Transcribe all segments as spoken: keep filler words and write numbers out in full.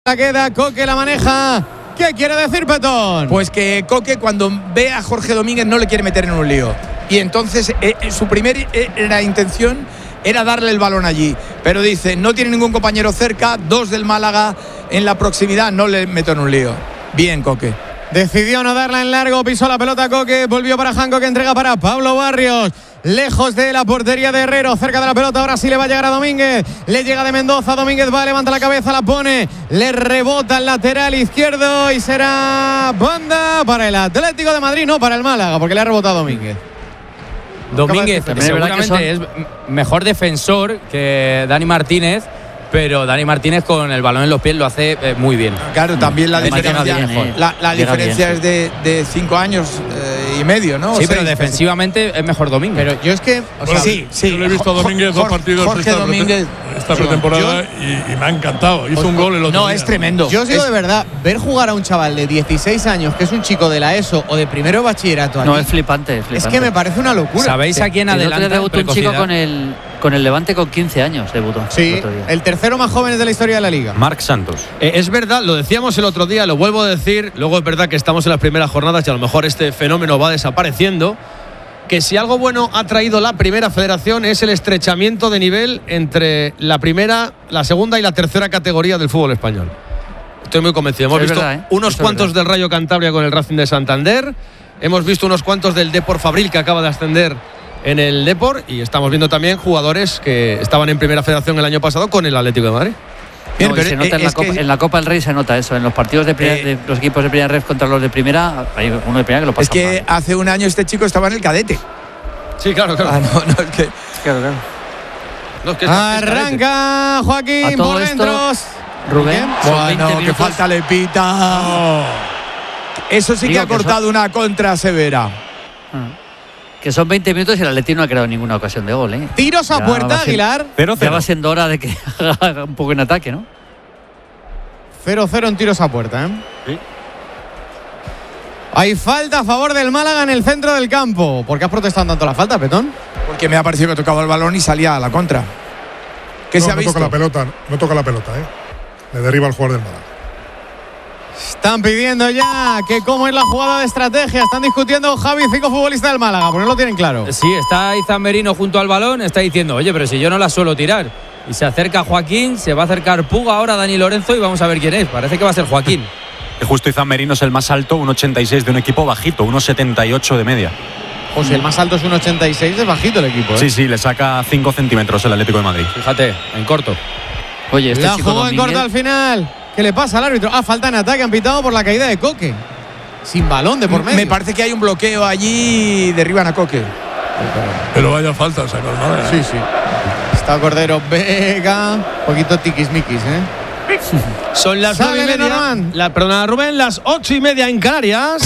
La queda, Coque la maneja. ¿Qué quiere decir Petón? Pues que Coque, cuando ve a Jorge Domínguez, no le quiere meter en un lío. Y entonces eh, su primera eh, intención era darle el balón allí. Pero dice, no tiene ningún compañero cerca, dos del Málaga en la proximidad, no le meto en un lío. Bien, Coque. Decidió no darla en largo, pisó la pelota Coque, volvió para Janco, que entrega para Pablo Barrios. Lejos de la portería de Herrero, cerca de la pelota, ahora sí le va a llegar a Domínguez. Le llega de Mendoza, Domínguez va, levanta la cabeza, la pone, le rebota el lateral izquierdo y será banda para el Atlético de Madrid, no para el Málaga, porque le ha rebotado Domínguez. Domínguez seguramente es mejor defensor que Dani Martínez, pero Dani Martínez con el balón en los pies lo hace eh, muy bien. Claro, también la Además, diferencia, bien, eh. la, la diferencia bien, es de, de cinco años eh, y medio, ¿no? Sí, o pero seis, defensivamente es mejor Domínguez. Pero yo es que, o bueno, sea, sí, sí. Yo le he visto a Domínguez dos partidos Jorge esta, Domínguez, esta pretemporada y, y me ha encantado. Hizo un gol el otro No, día. es tremendo. yo os digo es, de verdad, ver jugar a un chaval de dieciséis años, que es un chico de la ESO o de primero de bachillerato, No, aquí, es flipante, es flipante. es que me parece una locura. ¿Sabéis a quién El otro adelanta? día debutó un chico precocidad? con el, con el Levante con quince años, debutó. Sí, el otro día. el tercero más joven de la historia de la liga. Marc Santos. Eh, es verdad, lo decíamos el otro día, lo vuelvo a decir, luego es verdad que estamos en las primeras jornadas y a lo mejor este fenómeno va desapareciendo, que si algo bueno ha traído la primera federación es el estrechamiento de nivel entre la primera, la segunda y la tercera categoría del fútbol español. Estoy muy convencido. Hemos Es visto verdad, ¿eh? unos Eso cuantos es verdad. del Rayo Cantabria con el Racing de Santander, hemos visto unos cuantos del Depor Fabril que acaba de ascender en el Depor y estamos viendo también jugadores que estaban en primera federación el año pasado con el Atlético de Madrid. Bien, No, y pero se nota en, la es que- Copa, en la Copa del Rey se nota eso. En los partidos de, primera, Eh, de los equipos de primera ref contra los de primera, hay uno de primera que lo pasa es que mal. hace un año este chico estaba en el cadete. Sí, claro, claro. Ah, no, no, es que Claro, claro. No, es que está- está- Arranca A Joaquín todo por esto, dentro. Rubén, son bueno, veinte que minutos. falta le pita. Oh, Eso sí que Digo ha que son- cortado una contra severa. Ah. Que son veinte minutos y el Atleti no ha creado ninguna ocasión de gol, ¿eh? Tiros a Ya puerta, va a ser- Aguilar. cero Ya cero. va siendo hora de que haga un poco en ataque, ¿no? cero cero en tiros a puerta, ¿eh? Sí. Hay falta a favor del Málaga en el centro del campo. ¿Por qué has protestado tanto la falta, Petón? Porque me ha parecido que tocaba el balón y salía a la contra. ¿Qué no, se ha no visto? toca la pelota, no toca la pelota, ¿eh? Le derriba al jugador del Málaga. Están pidiendo ya que cómo es la jugada de estrategia. Están discutiendo Javi y cinco futbolistas del Málaga, porque no lo tienen claro. Sí, está Izan Merino junto al balón, está diciendo, oye, pero si yo no la suelo tirar. Y se acerca Joaquín, se va a acercar Puga ahora, Dani Lorenzo, y vamos a ver quién es. Parece que va a ser Joaquín. Que justo Izan Merino es el más alto, uno ochenta y seis de un equipo bajito, uno setenta y ocho de media. O sea, el más alto es un ochenta y seis, es bajito el equipo, ¿eh? Sí, sí, le saca cinco centímetros el Atlético de Madrid. Fíjate, en corto. Oye, este La chico jugó en Domínguez, corto al final. ¿Qué le pasa al árbitro? Ah, falta en ataque, han pitado por la caída de Coque. Sin balón de por medio. Me parece que hay un bloqueo allí y derriban a Coque. Pero vaya falta, saca el Málaga. Sí, sí. Está Cordero Vega. Un poquito tiquismiquis, ¿eh? Son las Sale nueve y media. Lenormand. La, perdona, Rubén, las ocho y media en Canarias.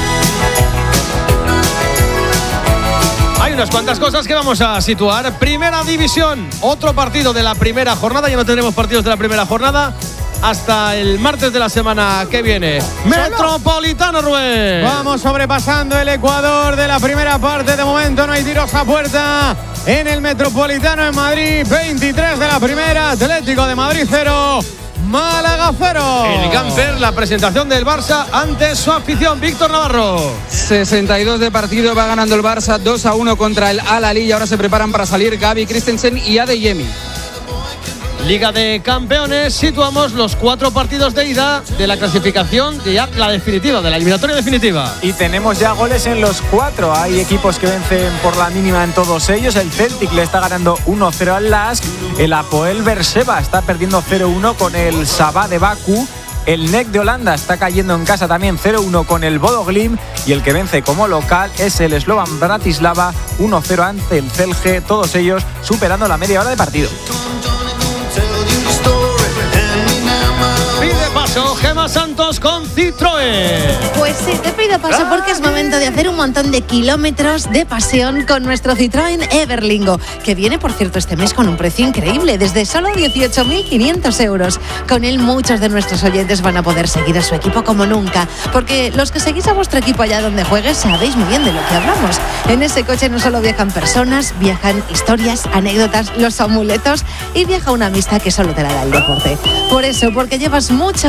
Hay unas cuantas cosas que vamos a situar. Primera división, otro partido de la primera jornada. Ya no tendremos partidos de la primera jornada hasta el martes de la semana que viene. Metropolitano, Rubén. Vamos sobrepasando el Ecuador de la primera parte. De momento no hay tiros a puerta en el Metropolitano en Madrid. veintitrés de la primera. Atlético de Madrid cero. Málaga cero. El Gamper, la presentación del Barça ante su afición. Víctor Navarro. sesenta y dos de partido, va ganando el Barça dos a uno contra el Al-Ahly y ahora se preparan para salir Gavi, Christensen y Adeyemi. Liga de Campeones, situamos los cuatro partidos de ida de la clasificación, de ya la definitiva, de la eliminatoria definitiva. Y tenemos ya goles en los cuatro. Hay equipos que vencen por la mínima en todos ellos. El Celtic le está ganando uno cero al Lask. El Apoel Berseba está perdiendo cero uno con el Sabah de Bakú. El N E C de Holanda está cayendo en casa también cero uno con el Bodo Glimt. Y el que vence como local es el Slovan Bratislava uno cero ante el Celje. Todos ellos superando la media hora de partido. Pide paso, Gemma Santos con Citroën. Pues sí, te pido paso porque es momento de hacer un montón de kilómetros de pasión con nuestro Citroën Everlingo, que viene, por cierto, este mes con un precio increíble, desde solo dieciocho mil quinientos euros. Con él muchos de nuestros oyentes van a poder seguir a su equipo como nunca, porque los que seguís a vuestro equipo allá donde juegues sabéis muy bien de lo que hablamos. En ese coche no solo viajan personas, viajan historias, anécdotas, los amuletos y viaja una amistad que solo te la da el deporte. Por eso, porque llevas mucho